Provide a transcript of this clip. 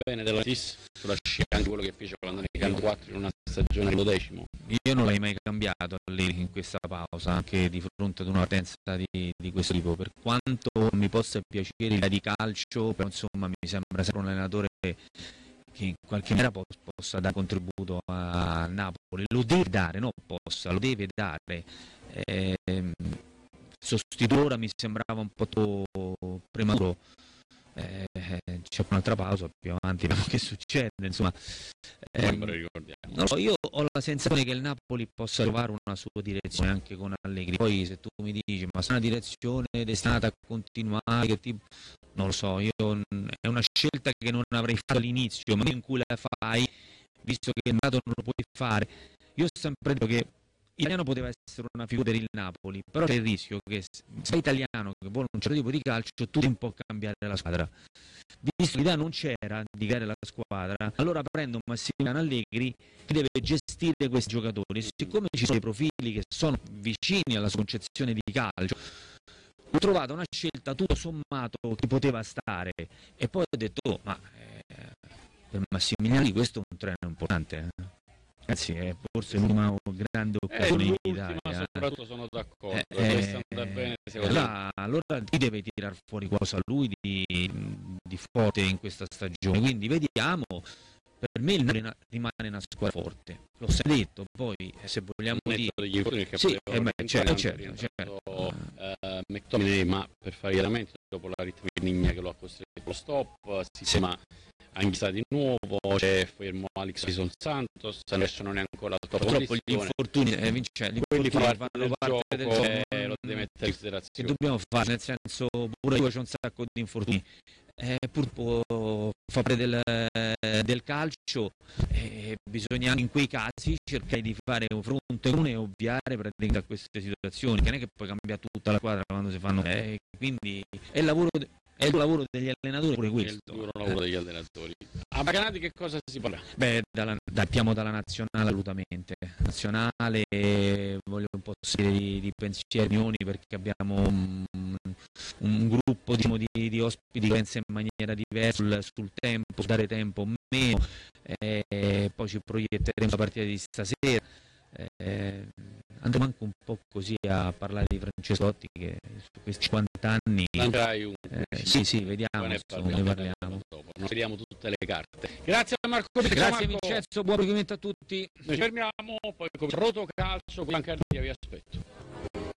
bene della Tis sulla scia, anche quello che fece quando ne cambiò 4 in una stagione al 12°. Io non l'hai mai cambiato lì in questa pausa, anche di fronte ad una partenza di questo tipo, per quanto mi possa piacere l'idea di calcio, però insomma mi sembra sempre un allenatore che in qualche maniera possa dare contributo a Napoli, lo deve dare, no possa, lo deve dare. Sostituire mi sembrava un po' prematuro. C'è un'altra pausa più avanti, vediamo che succede, insomma. Non so, io ho la sensazione che il Napoli possa trovare una sua direzione anche con Allegri. Poi se tu mi dici ma se una direzione destinata a continuare, che tipo, non lo so, è una scelta che non avrei fatto all'inizio, ma in cui la fai, visto che il nato non lo puoi fare. Io ho sempre detto che italiano poteva essere una figura per il Napoli, però c'è il rischio che se sei italiano che vuole un certo tipo di calcio, tu non puoi cambiare la squadra. Visto che l'idea non c'era di creare la squadra, allora prendo Massimiliano Allegri che deve gestire questi giocatori. E siccome ci sono dei profili che sono vicini alla sua concezione di calcio, ho trovato una scelta tutto sommato che poteva stare, e poi ho detto ma per Massimiliano questo è un treno importante. Anzi, è forse l'ultima grande occasione in Italia. Soprattutto sono d'accordo, deve andare bene, allora ti deve tirar fuori qualcosa lui di forte in questa stagione, quindi vediamo. Per me il Napoli rimane una squadra forte, l'ho sempre detto, poi se vogliamo dire McTominay, ma per fare chiaramente dopo la ritminia che lo ha costretto allo stop, sistema anche di nuovo, c'è fermo Alex Son Santos, adesso non è ancora al top. Purtroppo gli infortuni quelli fanno parte del gioco, lo deve mettere in considerazione. Che dobbiamo fare, nel senso, pure io c'è un sacco di infortuni, purtroppo fa parte del calcio, bisogna in quei casi cercare di fare un fronte comune e ovviare praticamente a queste situazioni, che non è che poi cambia tutta la squadra quando si fanno, quindi è il lavoro degli allenatori pure questo. È il duro lavoro degli allenatori. A Bacanati che cosa si parla? Partiamo dalla nazionale assolutamente. Nazionale, voglio un po' seguire di pensieri, perché abbiamo un gruppo di ospiti che pensa in maniera diversa sul tempo, su dare tempo o meno, poi ci proietteremo la partita di stasera. Andremo anche un po' così a parlare di Francescotti, che su questi 50 anni sì, vediamo, ne parliamo. Non vediamo tutte le carte. Grazie a Marco. Grazie Vincenzo, buon proseguimento a tutti. Noi ci fermiamo, poi con Rotocalcio, qui anche vi aspetto.